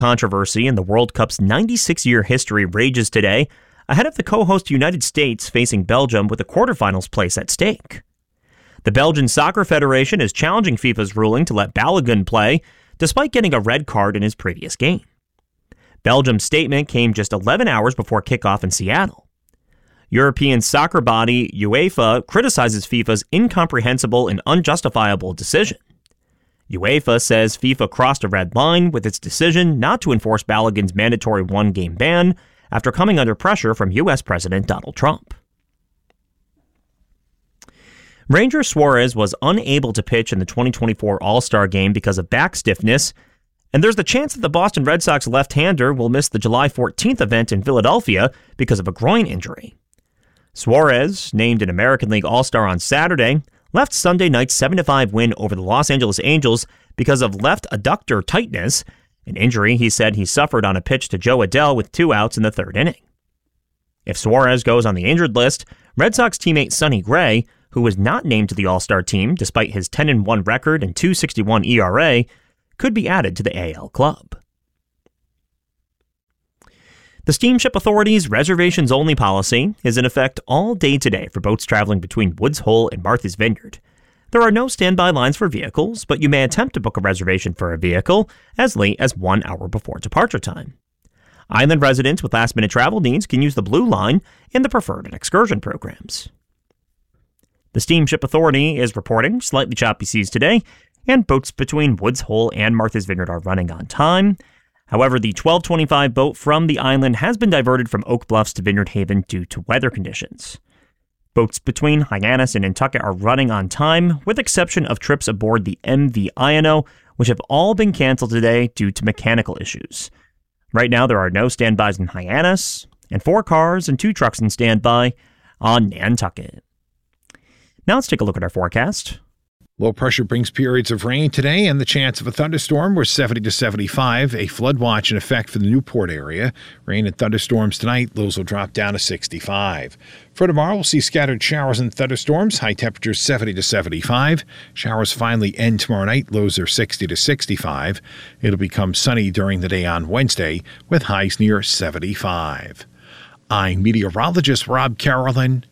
Controversy in the World Cup's 96-year history rages today, ahead of the co-host United States facing Belgium with the quarterfinals place at stake. The Belgian Soccer Federation is challenging FIFA's ruling to let Balogun play, despite getting a red card in his previous game. Belgium's statement came just 11 hours before kickoff in Seattle. European soccer body UEFA criticizes FIFA's incomprehensible and unjustifiable decision. UEFA says FIFA crossed a red line with its decision not to enforce Balogun's mandatory one-game ban after coming under pressure from U.S. President Donald Trump. Ranger Suarez was unable to pitch in the 2024 All-Star Game because of back stiffness, and there's the chance that the Boston Red Sox left-hander will miss the July 14th event in Philadelphia because of a groin injury. Suarez, named an American League All-Star on Saturday, left Sunday night's 7-5 win over the Los Angeles Angels because of left adductor tightness, an injury he said he suffered on a pitch to Joe Adell with 2 outs in the third inning. If Suarez goes on the injured list, Red Sox teammate Sonny Gray, who was not named to the All-Star team despite his 10-1 record and .261 ERA, could be added to the AL club. The Steamship Authority's reservations-only policy is in effect all day today for boats traveling between Woods Hole and Martha's Vineyard. There are no standby lines for vehicles, but you may attempt to book a reservation for a vehicle as late as 1 hour before departure time. Island residents with last-minute travel needs can use the Blue Line in the Preferred and Excursion programs. The Steamship Authority is reporting slightly choppy seas today, and boats between Woods Hole and Martha's Vineyard are running on time. However, the 1225 boat from the island has been diverted from Oak Bluffs to Vineyard Haven due to weather conditions. Boats between Hyannis and Nantucket are running on time, with exception of trips aboard the MV Iono, which have all been canceled today due to mechanical issues. Right now, there are no standbys in Hyannis, and 4 cars and 2 trucks in standby on Nantucket. Now let's take a look at our forecast. Low pressure brings periods of rain today and the chance of a thunderstorm. We're 70 to 75. A flood watch in effect for the Newport area. Rain and thunderstorms tonight. Lows will drop down to 65. For tomorrow, we'll see scattered showers and thunderstorms. High temperatures 70 to 75. Showers finally end tomorrow night. Lows are 60 to 65. It'll become sunny during the day on Wednesday with highs near 75. I'm meteorologist Rob Carolyn.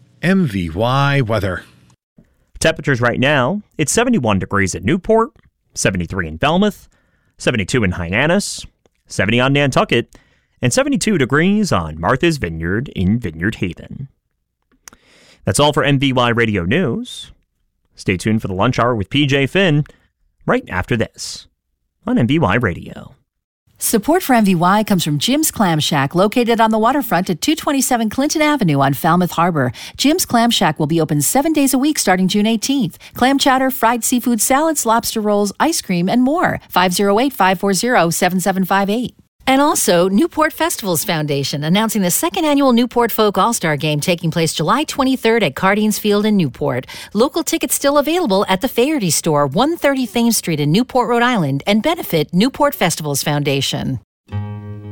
MVY weather. Temperatures right now, it's 71 degrees at Newport, 73 in Falmouth, 72 in Hyannis, 70 on Nantucket, and 72 degrees on Martha's Vineyard in Vineyard Haven. That's all for MVY Radio News. Stay tuned for the lunch hour with PJ Finn right after this on MVY Radio. Support for MVY comes from Jim's Clam Shack, located on the waterfront at 227 Clinton Avenue on Falmouth Harbor. Jim's Clam Shack will be open 7 days a week starting June 18th. Clam chowder, fried seafood salads, lobster rolls, ice cream, and more. 508-540-7758. And also, Newport Festivals Foundation, announcing the second annual Newport Folk All-Star Game taking place July 23rd at Cardines Field in Newport. Local tickets still available at the Faherty Store, 130 Thames Street in Newport, Rhode Island, and benefit Newport Festivals Foundation.